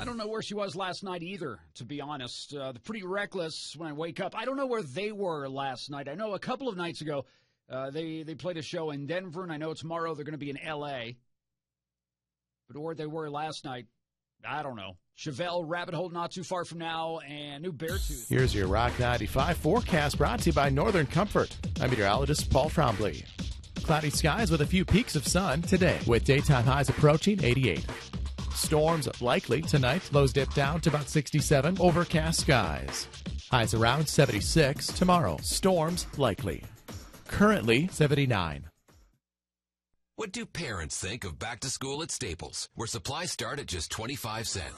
I don't know where she was last night either, to be honest. They're pretty reckless when I wake up. I don't know where they were last night. I know a couple of nights ago they played a show in Denver, and I know tomorrow they're going to be in L.A. But where they were last night, I don't know. Chevelle, Rabbit Hole not too far from now, and New Beartooth. Here's your Rock 95 forecast brought to you by Northern Comfort. I'm meteorologist Paul Trombley. Cloudy skies with a few peaks of sun today, with daytime highs approaching 88. Storms likely tonight. Lows dip down to about 67. Overcast skies. Highs around 76 tomorrow. Storms likely. Currently 79. What do parents think of back to school at Staples, where supplies start at just 25 cents?